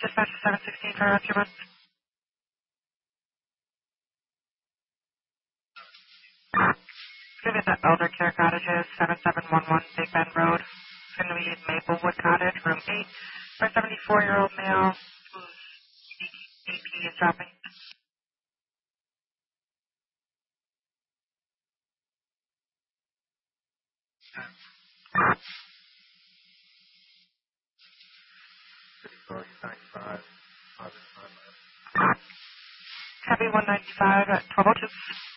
Dispatch 716 for Cuba. Give me the Elder Care Cottages, 7711 Big Bend Road. It's going to be Maplewood Cottage, room 8, for a 74-year-old male whose BP is dropping. Heavy 195 at 1202.